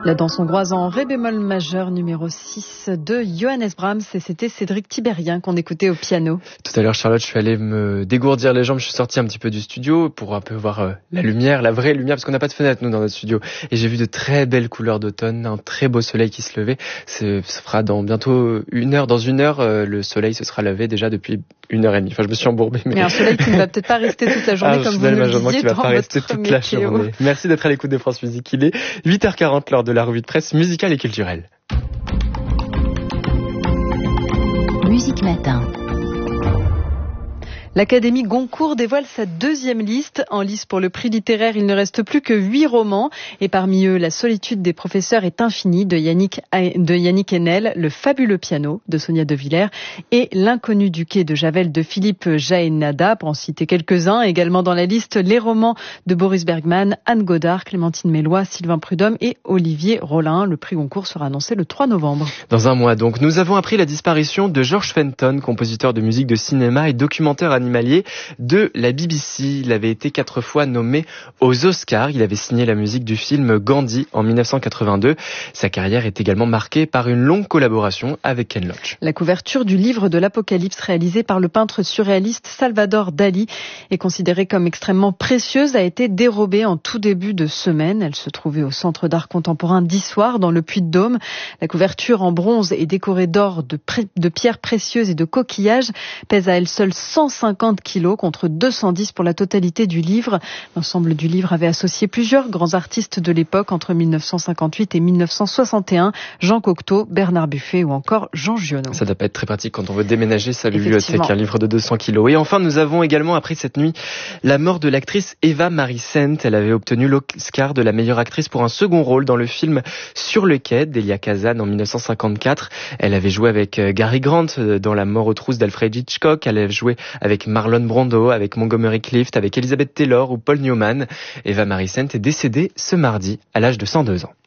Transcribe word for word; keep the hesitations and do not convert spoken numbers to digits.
La danse hongroise en ré bémol majeur numéro six de Johannes Brahms, et c'était Cédric Tibérien qu'on écoutait au piano. Tout à l'heure, Charlotte, je suis allé me dégourdir les jambes, je suis sorti un petit peu du studio pour un peu voir euh, la lumière, la vraie lumière, parce qu'on n'a pas de fenêtre nous dans notre studio. Et j'ai vu de très belles couleurs d'automne, un très beau soleil qui se levait. C'est, ça fera dans bientôt une heure, dans une heure, euh, le soleil se sera levé déjà depuis une heure et demie. Enfin, je me suis embourbé. Mais, mais un soleil qui ne va peut-être pas rester toute la journée, ah, comme vous nous le disiez qui va dans pas rester votre toute la météo. journée. Merci d'être à l'écoute de France Musique. Il est huit heures quarante, l'heure de la revue de presse musicale et culturelle. Musique Matin. L'Académie Goncourt dévoile sa deuxième liste. En lice pour le prix littéraire, il ne reste plus que huit romans. Et parmi eux, La solitude des professeurs est infinie de Yannick, de Yannick Enel, Le fabuleux piano de Sonia De Villers et L'inconnu du quai de Javel de Philippe Jaénada, pour en citer quelques-uns. Également dans la liste, les romans de Boris Bergman, Anne Godard, Clémentine Mélois, Sylvain Prudhomme et Olivier Rollin. Le prix Goncourt sera annoncé le trois novembre. Dans un mois donc, nous avons appris la disparition de George Fenton, compositeur de musique de cinéma et documentaire animalier de la B B C. Il avait été quatre fois nommé aux Oscars. Il avait signé la musique du film Gandhi en dix-neuf cent quatre-vingt-deux. Sa carrière est également marquée par une longue collaboration avec Ken Loach. La couverture du livre de l'Apocalypse réalisé par le peintre surréaliste Salvador Dali est considérée comme extrêmement précieuse, a été dérobée en tout début de semaine. Elle se trouvait au Centre d'art contemporain d'Issoire dans le Puy-de-Dôme. La couverture en bronze et décorée d'or, de, pré- de pierres précieuses et de coquillages pèse à elle seule cent cinquante kilos contre deux cent dix pour la totalité du livre. L'ensemble du livre avait associé plusieurs grands artistes de l'époque entre dix-neuf cent cinquante-huit et dix-neuf cent soixante et un, Jean Cocteau, Bernard Buffet ou encore Jean Giono. Ça doit pas être très pratique quand on veut déménager sa bibliothèque, un livre de deux cents kilos. Et enfin, nous avons également appris cette nuit la mort de l'actrice Eva Marie Saint. Elle avait obtenu l'Oscar de la meilleure actrice pour un second rôle dans le film Sur le quai d'Elia Kazan en dix-neuf cent cinquante-quatre. Elle avait joué avec Gary Grant dans La mort aux trousses d'Alfred Hitchcock. Elle avait joué avec Marlon Brando, avec Montgomery Clift, avec Elizabeth Taylor ou Paul Newman. Eva Marie Saint est décédée ce mardi à l'âge de cent deux ans.